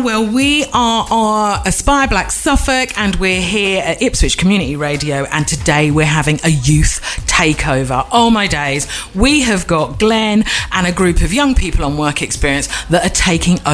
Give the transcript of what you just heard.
Well, we are Aspire Black Suffolk, and we're here at Ipswich Community Radio, and today we're having a youth takeover. Oh my days. We have got Glenn and a group of young people on work experience that are taking